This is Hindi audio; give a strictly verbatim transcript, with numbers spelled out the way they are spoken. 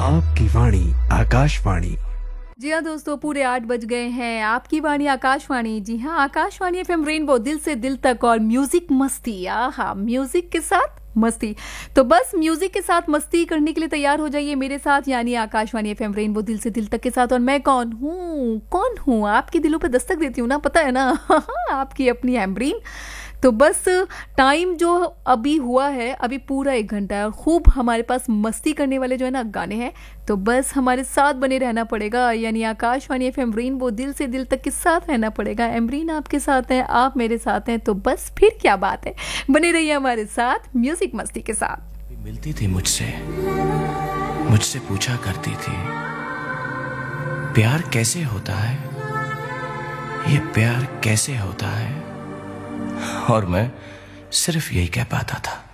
आपकी वाणी आकाशवाणी। जी हाँ दोस्तों, पूरे आठ बज गए हैं। आपकी वाणी आकाशवाणी। जी हाँ, आकाशवाणी एफएम रेनबो, दिल से दिल तक। और म्यूजिक मस्ती, आहा, म्यूजिक के साथ मस्ती। तो बस म्यूजिक के साथ मस्ती करने के लिए तैयार हो जाइए मेरे साथ, यानी आकाशवाणी एफएम रेनबो, दिल से दिल तक के साथ। और मैं कौन हूँ कौन हूँ आपके दिलों पे दस्तक देती हूँ ना, पता है ना। आपकी अपनी एम्ब्रीन। तो बस टाइम जो अभी हुआ है, अभी पूरा एक घंटा है और खूब हमारे पास मस्ती करने वाले जो है ना गाने हैं। तो बस हमारे साथ बने रहना पड़ेगा, यानी आकाशवाणी एफएम रेनबो, दिल से दिल तक के साथ रहना पड़ेगा। एम्ब्रीन आपके साथ है, आप मेरे साथ हैं, तो बस फिर क्या बात है, बने रहिए हमारे साथ म्यूजिक मस्ती के साथ। मिलती थी मुझसे मुझसे पूछा करती थी, प्यार कैसे होता है, ये प्यार कैसे होता है, और मैं सिर्फ यही कह पाता था,